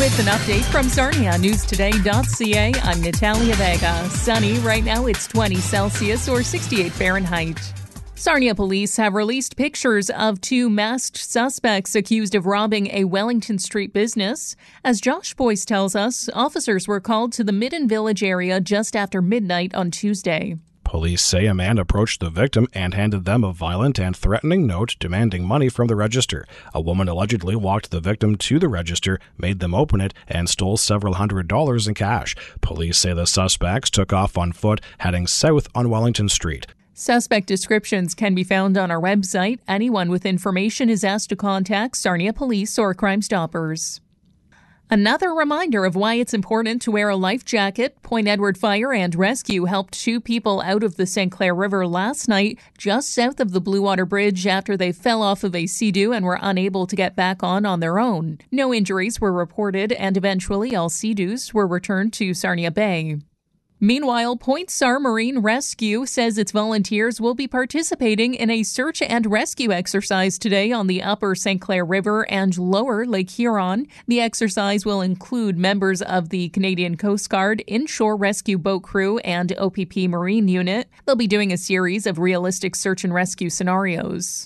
With an update from Sarnia Newstoday.ca, I'm Natalia Vega. Sunny right now, it's 20 Celsius or 68 Fahrenheit. Sarnia police have released pictures of two masked suspects accused of robbing a Wellington Street business. As Josh Boyce tells us, officers were called to the Midden Village area just after midnight on Tuesday. Police say a man approached the victim and handed them a violent and threatening note demanding money from the register. A woman allegedly walked the victim to the register, made them open it, and stole several $100s in cash. Police say the suspects took off on foot, heading south on Wellington Street. Suspect descriptions can be found on our website. Anyone with information is asked to contact Sarnia Police or Crime Stoppers. Another reminder of why it's important to wear a life jacket. Point Edward Fire and Rescue helped two people out of the St. Clair River last night, just south of the Blue Water Bridge, after they fell off of a Sea-Doo and were unable to get back on their own. No injuries were reported, and eventually all Sea-Doos were returned to Sarnia Bay. Meanwhile, Point SAR Marine Rescue says its volunteers will be participating in a search and rescue exercise today on the upper St. Clair River and lower Lake Huron. The exercise will include members of the Canadian Coast Guard, Inshore Rescue Boat Crew, and OPP Marine Unit. They'll be doing a series of realistic search and rescue scenarios.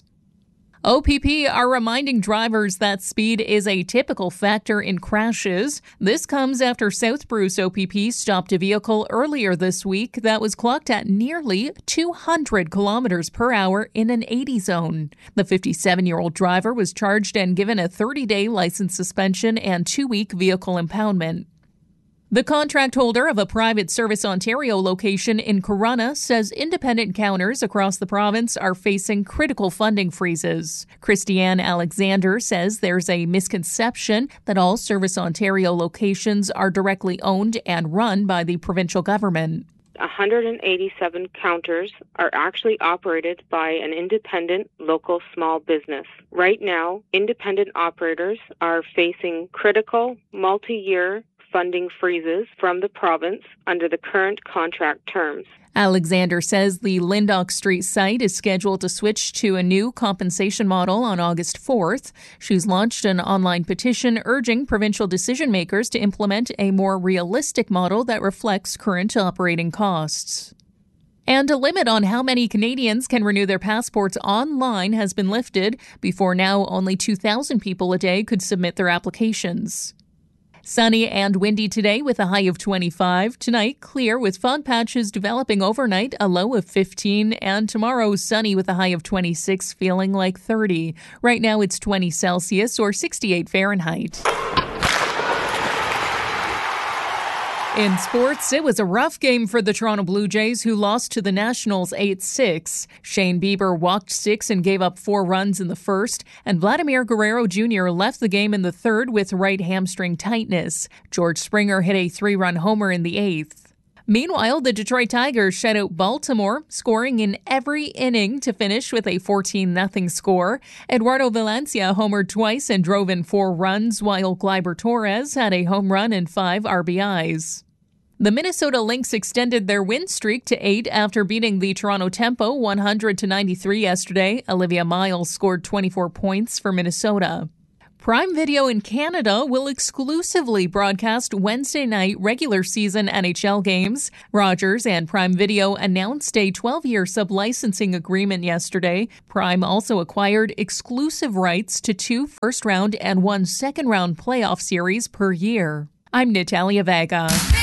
OPP are reminding drivers that speed is a typical factor in crashes. This comes after South Bruce OPP stopped a vehicle earlier this week that was clocked at nearly 200 kilometers per hour in an 80 zone. The 57-year-old driver was charged and given a 30-day license suspension and 2-week vehicle impoundment. The contract holder of a private Service Ontario location in Corunna says independent counters across the province are facing critical funding freezes. Christiane Alexander says there's a misconception that all Service Ontario locations are directly owned and run by the provincial government. 187 counters are actually operated by an independent local small business. Right now, independent operators are facing critical multi-year funding freezes from the province under the current contract terms. Alexander says the Lyndoch Street site is scheduled to switch to a new compensation model on August 4th. She's launched an online petition urging provincial decision makers to implement a more realistic model that reflects current operating costs. And a limit on how many Canadians can renew their passports online has been lifted. Before now, only 2,000 people a day could submit their applications. Sunny and windy today with a high of 25. Tonight, clear with fog patches developing overnight, a low of 15. And tomorrow, sunny with a high of 26, feeling like 30. Right now, it's 20 Celsius or 68 Fahrenheit. In sports, it was a rough game for the Toronto Blue Jays, who lost to the Nationals 8-6. Shane Bieber walked 6 and gave up 4 runs in the first, and Vladimir Guerrero Jr. left the game in the third with right hamstring tightness. George Springer hit a 3-run homer in the 8th. Meanwhile, the Detroit Tigers shut out Baltimore, scoring in every inning to finish with a 14-0 score. Eduardo Valencia homered twice and drove in 4 runs, while Gleyber Torres had a home run and 5 RBIs. The Minnesota Lynx extended their win streak to 8 after beating the Toronto Tempo 100-93 yesterday. Olivia Miles scored 24 points for Minnesota. Prime Video in Canada will exclusively broadcast Wednesday night regular season NHL games. Rogers and Prime Video announced a 12-year sub-licensing agreement yesterday. Prime also acquired exclusive rights to 2 first-round and 1 second-round playoff series per year. I'm Natalia Vega.